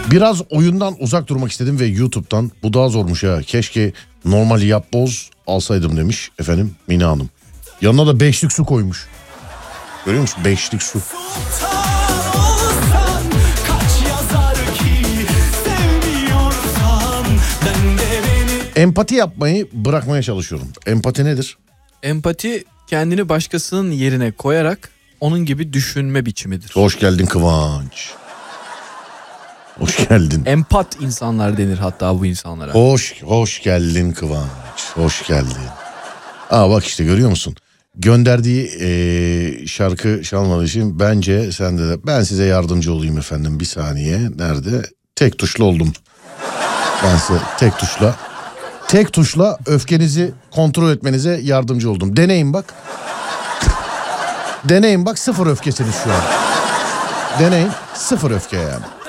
Biraz oyundan uzak durmak istedim ve YouTube'dan. Bu daha zormuş ya. Keşke normal yapboz alsaydım demiş efendim Mine Hanım. Yanına da 5'lik su koymuş. Görüyor musun? 5'lik su. Empati yapmayı bırakmaya çalışıyorum. Empati nedir? Empati kendini başkasının yerine koyarak onun gibi düşünme biçimidir. Hoş geldin Kıvanç. Hoş geldin. Empat insanlar denir hatta bu insanlara. Hoş geldin Kıvanç. Hoş geldin. Aa bak işte görüyor musun? Gönderdiği şarkı çalmadığı için bence sende de. Ben size yardımcı olayım efendim bir saniye. Nerede? Tek tuşlu oldum. Ben size tek tuşla öfkenizi kontrol etmenize yardımcı oldum. Deneyin bak. Deneyin bak, sıfır öfkesiniz şu an. Deneyin, sıfır öfke yani.